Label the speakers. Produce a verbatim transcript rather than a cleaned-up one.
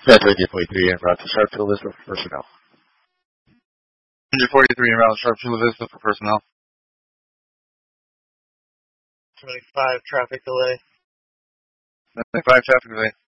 Speaker 1: That's Radio forty-three en route to Sharpeville Vista for personnel.
Speaker 2: Radio forty-three en route to Sharpeville Vista for personnel.
Speaker 3: twenty-five traffic delay.
Speaker 2: twenty-five traffic delay.